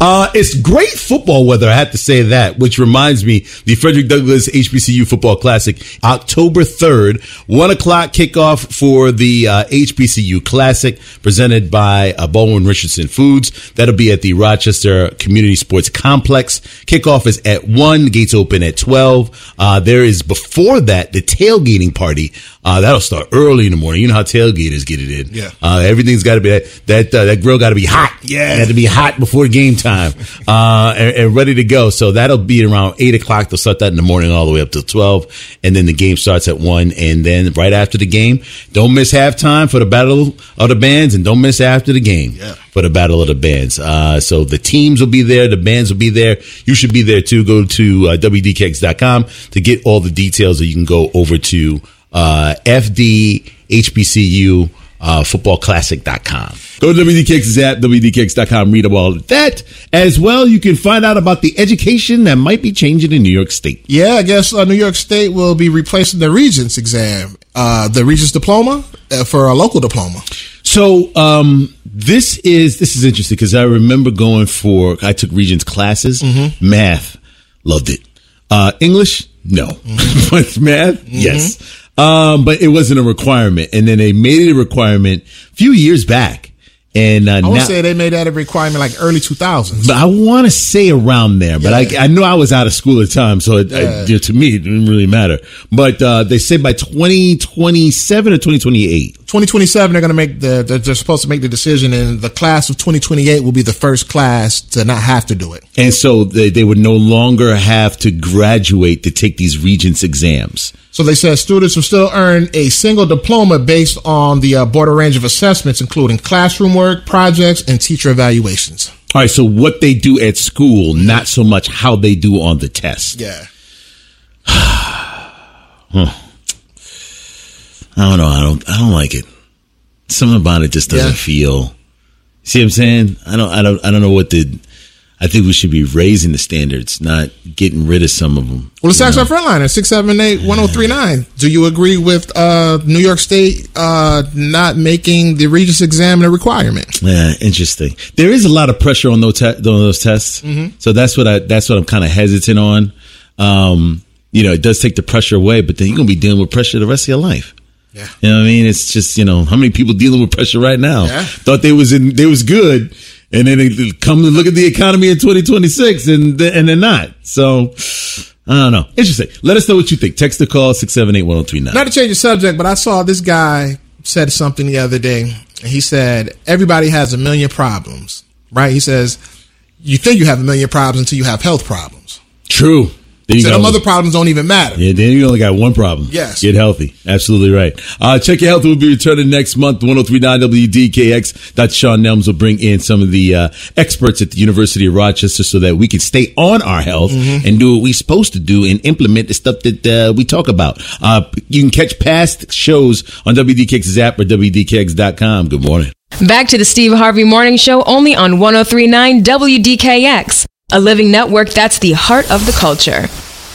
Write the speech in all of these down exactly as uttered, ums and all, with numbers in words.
Uh, it's great football weather, I have to say that, which reminds me, the Frederick Douglass H B C U Football Classic, October third, one o'clock kickoff for the uh, H B C U Classic, presented by uh, Baldwin Richardson Foods. That'll be at the Rochester Community Sports Complex. Kickoff is at one, gates open at twelve. Uh, there is, before that, the tailgating party. Uh, that'll start early in the morning. You know how tailgaters get it in. Yeah. Uh, everything's got to be, that that, uh, that grill got to be hot. Yeah. It had to be hot before game time, uh, and, and ready to go. So that'll be around eight o'clock. They'll start that in the morning all the way up till twelve. And then the game starts at one. And then right after the game, don't miss halftime for the Battle of the Bands, and don't miss after the game yeah. for the Battle of the Bands. Uh, so the teams will be there. The bands will be there. You should be there too. Go to uh, W D K X dot com to get all the details, or you can go over to Uh, F D H B C U uh, football classic dot com. Go to W D K X's app, W D K X dot com, read about all that. As well, you can find out about the education that might be changing in New York State. Yeah, I guess uh, New York State will be replacing the Regents exam, uh, the Regents diploma uh, for a local diploma. So um, this is this is interesting because I remember going for, I took Regents classes, mm-hmm. math, loved it. Uh, English, no. Mm-hmm. But math, mm-hmm. yes. Um, but it wasn't a requirement. And then they made it a requirement a few years back. And, uh, I would now, say they made that a requirement like early two thousands. But I want to say around there, but yeah. I, I know I was out of school at the time. So it, yeah. I, to me, it didn't really matter. But, uh, they say by twenty twenty-seven or twenty twenty-eight. twenty twenty-seven, they're going to make the, they're, they're supposed to make the decision, and the class of twenty twenty-eight will be the first class to not have to do it. And so they, they would no longer have to graduate to take these Regents exams. So they said students will still earn a single diploma based on the uh, broader range of assessments, including classroom work, projects, and teacher evaluations. All right, so what they do at school, not so much how they do on the test. Yeah. huh. I don't know. I don't. I don't like it. Something about it just doesn't yeah. feel. See what I'm saying? I don't. I don't. I don't know what the. I think we should be raising the standards, not getting rid of some of them. Well, let's ask our frontliner, six seven eight, one oh three nine. Do you agree with uh, New York State uh, not making the Regents exam a requirement? Yeah, interesting. There is a lot of pressure on those, te- on those tests. Mm-hmm. So that's what I, that's what I'm kind of hesitant on. Um, you know, it does take the pressure away, but then you're going to be dealing with pressure the rest of your life. Yeah. You know what I mean? It's just, you know, how many people dealing with pressure right now? Yeah. Thought they was in, they was good. And then they come to look at the economy in twenty twenty-six and, and they're not. So, I don't know. Interesting. Let us know what you think. Text or call six seven eight, one oh three nine. Not to change the subject, but I saw this guy said something the other day. And he said, everybody has a million problems, right? He says, you think you have a million problems until you have health problems. True. So them other problems don't even matter. Yeah, then you only got one problem. Yes. Get healthy. Absolutely right. Uh, Check Your Health will be returning next month. one oh three nine W D K X. Doctor Sean Nelms will bring in some of the uh, experts at the University of Rochester so that we can stay on our health mm-hmm. and do what we're supposed to do and implement the stuff that uh, we talk about. Uh, you can catch past shows on W D K X's app or W D K X dot com. Good morning. Back to the Steve Harvey Morning Show, only on one oh three nine W D K X. A living network that's the heart of the culture.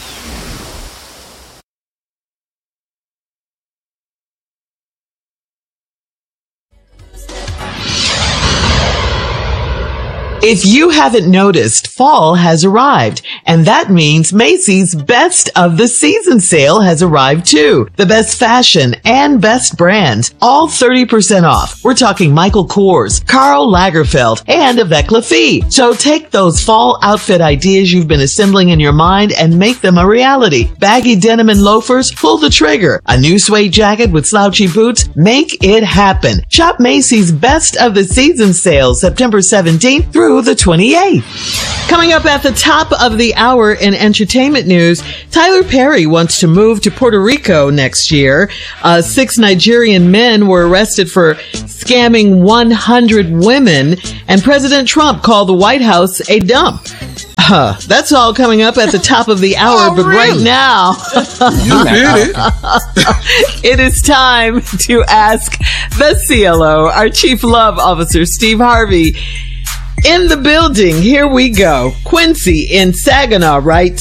If you haven't noticed, fall has arrived, and that means Macy's Best of the Season sale has arrived too. The best fashion and best brands, all thirty percent off. We're talking Michael Kors, Karl Lagerfeld, and Avec Lafite. So take those fall outfit ideas you've been assembling in your mind and make them a reality. Baggy denim and loafers, pull the trigger. A new suede jacket with slouchy boots, make it happen. Shop Macy's Best of the Season sale September seventeenth through the twenty-eighth. Coming up at the top of the hour in entertainment news, Tyler Perry wants to move to Puerto Rico next year. Uh, six Nigerian men were arrested for scamming one hundred women, and President Trump called the White House a dump. Uh, that's all coming up at the top of the hour, oh, but really? right now, you did it. It is time to ask the C L O, our Chief Love Officer, Steve Harvey. In the building, here we go. Quincy in Saginaw writes,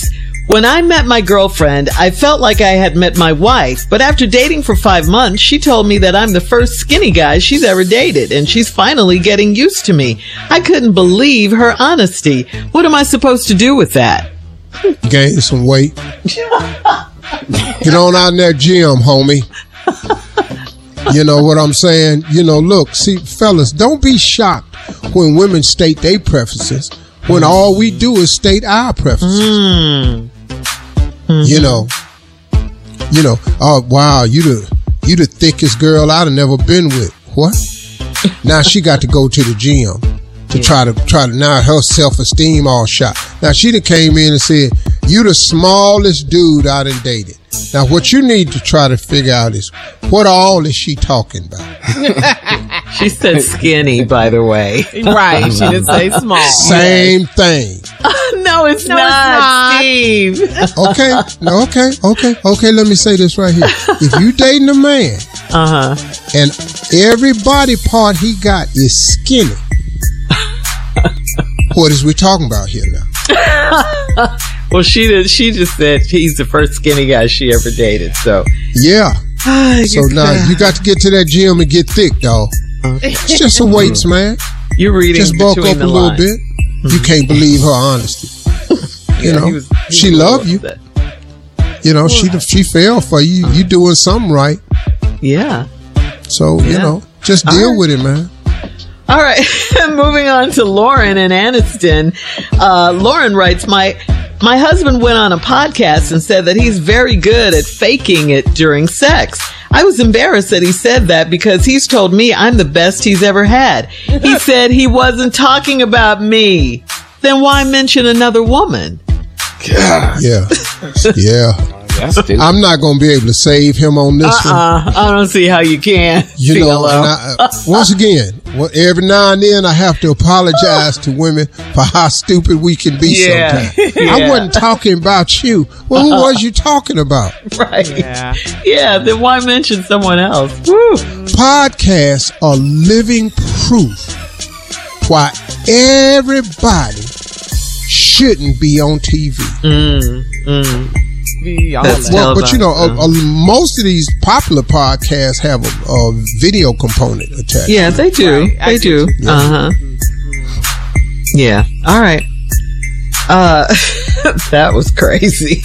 When I met my girlfriend, I felt like I had met my wife, but after dating for five months, she told me that I'm the first skinny guy she's ever dated, and she's finally getting used to me. I couldn't believe her honesty. What am I supposed to do with that? Gain some weight. Get on out in that gym, homie. You know what I'm saying? You know, look, see, fellas, don't be shocked when women state their preferences when all we do is state our preferences. Mm. Mm-hmm. You know, you know, oh, wow, you the, you the thickest girl I'd have never been with. What? Now she got to go to the gym to yeah. try to, try to, now her self-esteem all shot. Now she done came in and said, you the smallest dude I done dated. Now what you need to try to figure out is, what all is she talking about? She said skinny, by the way. Right, she didn't say small. Same thing. No, it's no, not, it's not. Steve. Okay, no, okay, okay, okay, let me say this right here. If you dating a man, uh-huh, and every body part he got is skinny, what is we talking about here now? Well, she did, she just said he's the first skinny guy she ever dated, so. Yeah. So now you got to get to that gym and get thick, dog. It's just some weights, man. You're reading just bulk up a little lines. bit. Mm-hmm. You can't believe her honesty. You yeah, know, he was, he she loved you. That. You know, she she fell for you. You doing something right. Yeah. So, yeah. you know, just All deal right. with it, man. All right. Moving on to Lauren in Anniston. Uh, Lauren writes, my my husband went on a podcast and said that he's very good at faking it during sex. I was embarrassed that he said that because he's told me I'm the best he's ever had. He said he wasn't talking about me. Then why mention another woman? Yeah. Yeah. I'm not going to be able to save him on this uh-uh. one. I don't see how you can. You know, and I, uh, once again, well, every now and then I have to apologize to women for how stupid we can be yeah. sometimes. Yeah. I wasn't talking about you. Well, who was you talking about? Right. Yeah. Yeah, then why mention someone else? Woo. Podcasts are living proof why everybody shouldn't be on T V. Mm, mm. That's well, but you know, uh, uh, most of these popular podcasts have a, a video component attached. Yeah, they do. Right. They do. Yeah. Uh huh. Yeah. All right. Uh, that was crazy.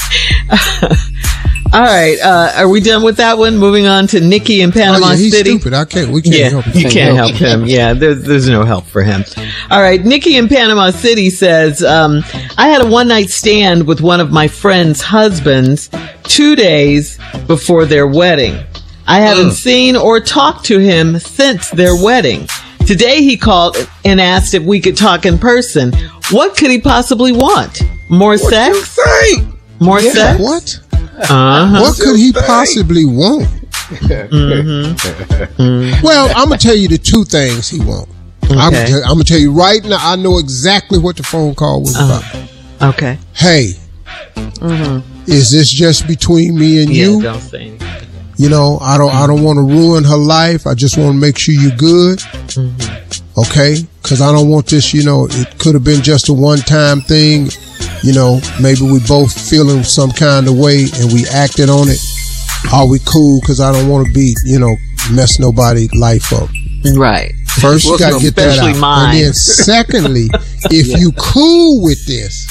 All right. Uh, are we done with that one? Moving on to Nikki in Panama oh, yeah, he's City. Stupid. I can't. We can't yeah, help him. You can't help him. Yeah, there's there's no help for him. All right, Nikki in Panama City says, um, I had a one night stand with one of my friend's husbands two days before their wedding. I haven't mm. seen or talked to him since their wedding. Today he called and asked if we could talk in person. What could he possibly want? More what sex? You say? More yeah, sex? What? Uh-huh. What could he possibly want? Mm-hmm. Mm-hmm. Well, I'm gonna tell you the two things he wants. Okay. I'm, gonna tell, I'm gonna tell you right now. I know exactly what the phone call was uh-huh. about. Okay. Hey, mm-hmm. is this just between me and yeah, you? Don't say anything. You know, I don't. I don't want to ruin her life. I just want to make sure you're good. Mm-hmm. Okay, because I don't want this. You know, it could have been just a one-time thing. You know, maybe we both feeling some kind of way and we acted on it. Are we cool? Because I don't want to be, you know, mess nobody's life up. Right. First, you got to get that out. Mine. And then secondly, if yeah. you cool with this,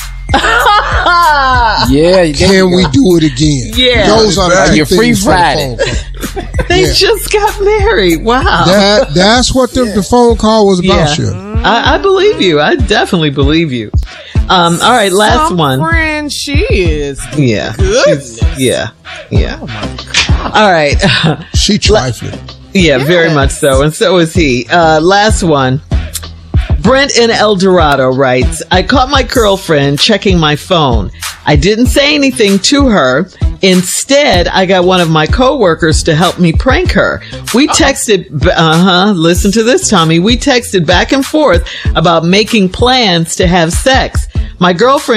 yeah, can we do it again? Yeah. Those are the You're free Friday. They yeah. just got married. Wow. That That's what the, yeah. the phone call was about, yeah. sure. I, I believe you. I definitely believe you. Um, all right, last Some one. Friend, she is. Yeah. Goodness. Yeah. Yeah. Oh my God. All right. She trifling. Yeah, Yes. very much so. And so is he. Uh, last one. Brent in El Dorado writes, I caught my girlfriend checking my phone. I didn't say anything to her. Instead, I got one of my coworkers to help me prank her. We texted, uh-huh, listen to this, Tommy. We texted back and forth about making plans to have sex. My girlfriend